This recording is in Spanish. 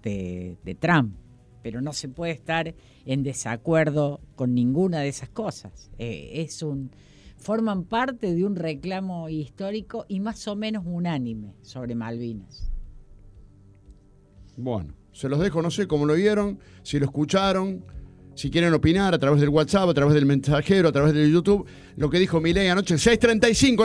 de Trump, pero no se puede estar en desacuerdo con ninguna de esas cosas. Forman parte de un reclamo histórico y más o menos unánime sobre Malvinas. Bueno, se los dejo, no sé cómo lo vieron, si lo escucharon, si quieren opinar a través del WhatsApp, a través del mensajero, a través del YouTube, lo que dijo Milei anoche, 6:35.